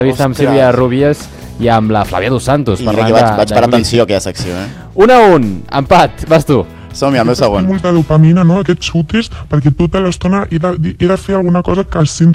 entrevista amb Sílvia Rubías i amb la Flàvia Dos Santos. I mira que vaig per atenció a aquella secció, 1-1, empat, vas tu. Som-hi, el meu segon. Molta dopamina, no?, aquests útils, perquè tota l'estona he de fer alguna cosa que els